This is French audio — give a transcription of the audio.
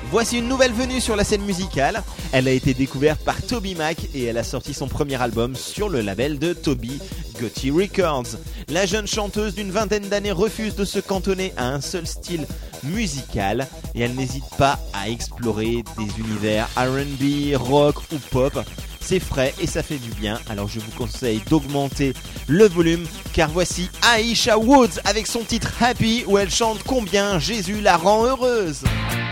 Voici une nouvelle venue sur la scène musicale. Elle a été découverte par Toby Mac et elle a sorti son premier album sur le label de Toby, Gotti Records. La jeune chanteuse d'une vingtaine d'années refuse de se cantonner à un seul style musical et elle n'hésite pas à explorer des univers R&B, rock ou pop. C'est frais et ça fait du bien, alors je vous conseille d'augmenter le volume car voici Aisha Woods avec son titre Happy où elle chante combien Jésus la rend heureuse.